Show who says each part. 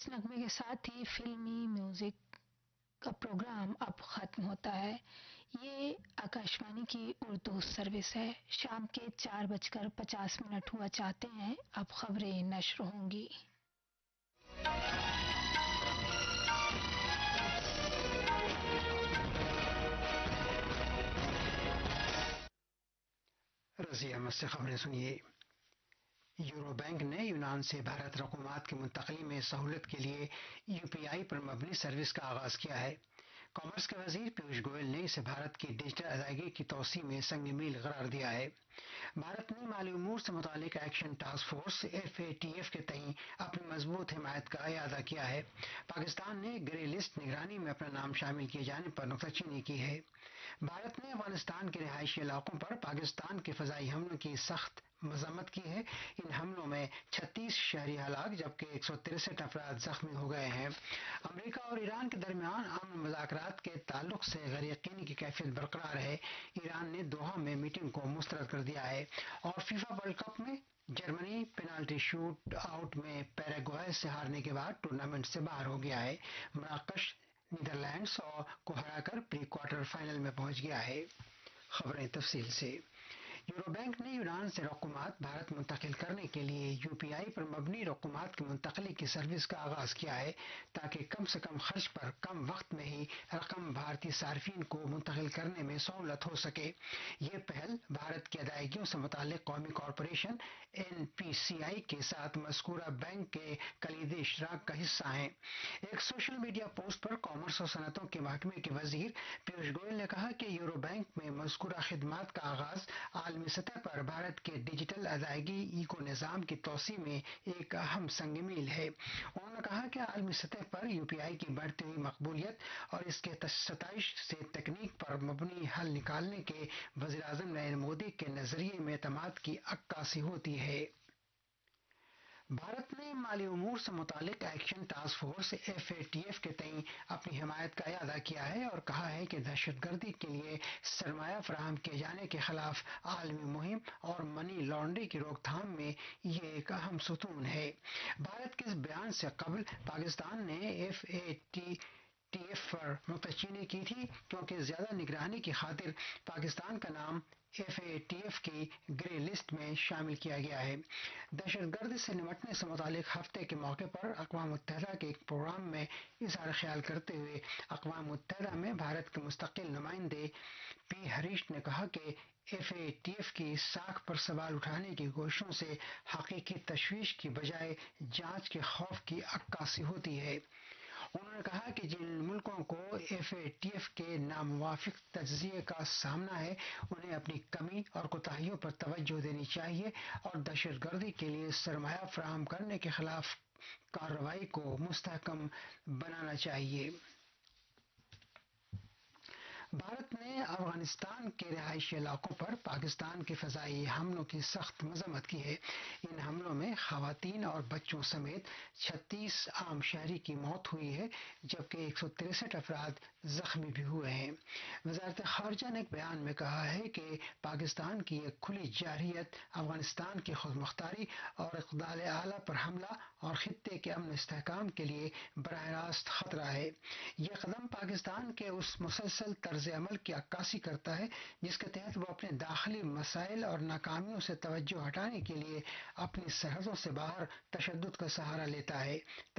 Speaker 1: اس نغمے کے ساتھ ہی فلمی میوزک کا پروگرام اب ختم ہوتا ہے۔ یہ آکاشوانی کی اردو سروس ہے۔ شام کے 4:50 ہوا چاہتے ہیں، اب خبریں نشر ہوں گی۔
Speaker 2: رضی احمد سے خبریں سنیے۔ یورو بینک نے یونان سے بھارت رقومات کی منتقلی میں سہولت کے لیے UPI پر مبنی سروس کا آغاز کیا ہے۔ کامرس کے وزیر پیوش گوئل نے اسے بھارت کی ڈیجیٹل ادائیگی کی توسیع میں سنگ میل قرار دیا ہے۔ بھارت نے مالی امور سے متعلق ایکشن ٹاسک فورس FATF کے تئیں اپنی مضبوط حمایت کا اعادہ کیا ہے۔ پاکستان نے گرے لسٹ نگرانی میں اپنا نام شامل کیے جانے پر نکتہ چینی کی ہے۔ بھارت نے افغانستان کے رہائشی علاقوں پر پاکستان کے فضائی حملوں کی سخت مذمت کی ہے۔ ان حملوں میں 36 شہری ہلاک جبکہ 163 افراد زخمی ہو گئے ہیں۔ امریکہ اور ایران کے درمیان امن مذاکرات کے تعلق سے غیر یقینی کی کیفیت برقرار ہے۔ ایران نے دوحہ میں میٹنگ کو مسترد کر دیا ہے۔ اور فیفا ورلڈ کپ میں جرمنی پینالٹی شوٹ آؤٹ میں پیراگوئے سے ہارنے کے بعد ٹورنامنٹ سے باہر ہو گیا ہے۔ مراکش نیدرلینڈز کو ہرا کر پری کوارٹر فائنل میں پہنچ گیا ہے۔ خبریں تفصیل سے۔ یورو بینک نے یونان سے رقومات بھارت منتقل کرنے کے لیے UPI پر مبنی رقومات کی منتقلی کی سروس کا آغاز کیا ہے تاکہ کم سے کم خرچ پر کم وقت میں ہی رقم بھارتی صارفین کو منتقل کرنے میں سہولت ہو سکے۔ یہ پہل بھارت کی ادائیگیوں سے متعلق قومی کارپوریشن NPCI کے ساتھ مذکورہ بینک کے کلیدی اشتراک کا حصہ ہے۔ ایک سوشل میڈیا پوسٹ پر کامرس اور صنعتوں کے محکمے کے وزیر پیوش گوئل نے کہا کہ یورو بینک میں مذکورہ خدمات کا آغاز عالمی سطح پر بھارت کے ڈیجیٹل ادائیگی ایکو نظام کی توسیع میں ایک اہم سنگ میل ہے۔ انہوں نے کہا کہ عالمی سطح پر UPI کی بڑھتی ہوئی مقبولیت اور اس کے ستائش سے تکنیک پر مبنی حل نکالنے کے وزیراعظم نریندر مودی کے نظریے میں اعتماد کی عکاسی ہوتی ہے۔ بھارت نے مالی امور سے متعلق ایکشن ٹاسک فورس FATF کے تئیں اپنی حمایت کا اعادہ کیا ہے اور کہا ہے کہ دہشت گردی کے لیے سرمایہ فراہم کیے جانے کے خلاف عالمی مہم اور منی لانڈرنگ کی روک تھام میں یہ ایک اہم ستون ہے۔ بھارت کے اس بیان سے قبل پاکستان نے FATF پر نکتہ چینی کی تھی کیونکہ زیادہ نگرانی کی خاطر پاکستان کا نام FATF کی گرے لسٹ میں شامل کیا گیا ہے۔ دہشت گردی سے نمٹنے سے متعلق ہفتے کے موقع پر اقوام متحدہ کے ایک پروگرام میں اظہار خیال کرتے ہوئے اقوام متحدہ میں بھارت کے مستقل نمائندے P ہریش نے کہا کہ FATF کی ساکھ پر سوال اٹھانے کی کوششوں سے حقیقی تشویش کی بجائے جانچ کے خوف کی عکاسی ہوتی ہے۔ انہوں نے کہا کہ جن ملکوں کو FATF کے ناموافق تجزیے کا سامنا ہے انہیں اپنی کمی اور کوتاہیوں پر توجہ دینی چاہیے اور دہشت گردی کے لیے سرمایہ فراہم کرنے کے خلاف کارروائی کو مستحکم بنانا چاہیے۔ بھارت نے افغانستان کے رہائشی علاقوں پر پاکستان کے فضائی حملوں کی سخت مذمت کی ہے۔ ان حملوں میں خواتین اور بچوں سمیت 36 عام شہری کی موت ہوئی ہے جبکہ 163 افراد زخمی بھی ہوئے ہیں۔ وزارت خارجہ نے ایک بیان میں کہا ہے کہ پاکستان کی یہ کھلی جارحیت افغانستان کی خود مختاری اور اقتدار اعلیٰ پر حملہ اور خطے کے امن استحکام کے لیے براہ راست خطرہ ہے۔ یہ قدم پاکستان کے اس مسلسل طرز عمل کی عکاسی کرتا ہے جس کے تحت وہ اپنے داخلی مسائل اور ناکامیوں سے توجہ ہٹانے کے لیے اپنی سرحدوں سے باہر تشدد کا سہارا لیتا ہے